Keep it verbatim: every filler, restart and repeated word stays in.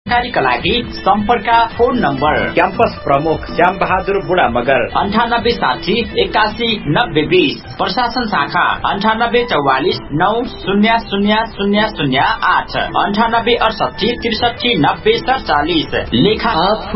जानकारीका लागि सम्पर्क फोन नम्बर क्याम्पस प्रमुख श्याम बहादुर बुढा मगर अन्ठानब्बे साठी एकासी नब्बे बीस, प्रशासन शाखा अन्ठानब्बे चौवालिस नौ शून्य शून्य शून्य शून्य आठ, अन्ठानब्बे अडसठी त्रिसठी नब्बे सडचालिस। लेखा